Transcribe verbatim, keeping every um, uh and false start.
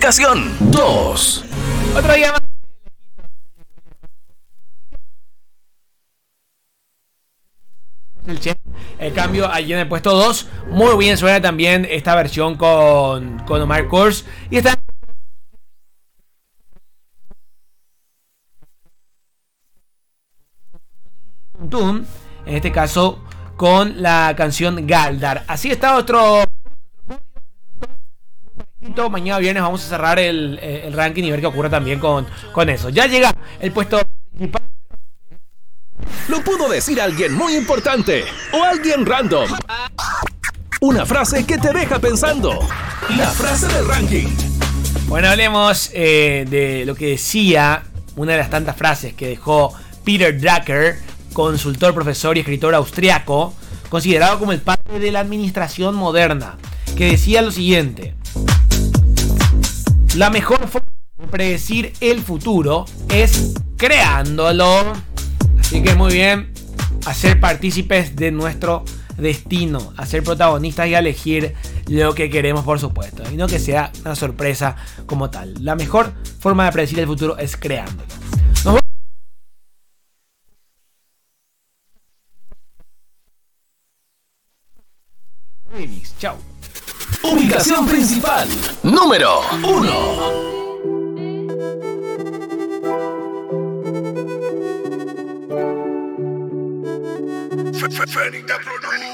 Ubicación dos. Otro día más. El, che, el cambio allí en el puesto dos. Muy bien suena también esta versión con, con Omar Kurz. Y está en este caso con la canción Galdar. Así está otro. Mañana viernes vamos a cerrar el, el ranking y ver qué ocurre también con, con eso. Ya llega el puesto principal. Lo pudo decir alguien muy importante o alguien random. Una frase que te deja pensando. La frase del ranking. Bueno, hablemos eh, de lo que decía una de las tantas frases que dejó Peter Drucker, consultor, profesor y escritor austriaco, considerado como el padre de la administración moderna, que decía lo siguiente: la mejor forma de predecir el futuro es creándolo. Así que muy bien, hacer partícipes de nuestro destino, a ser protagonistas y a elegir lo que queremos, por supuesto, y no que sea una sorpresa como tal. La mejor forma de predecir el futuro es creándolo. Nos vemos. Chao. Ubicación principal número uno. Freddy the Producer.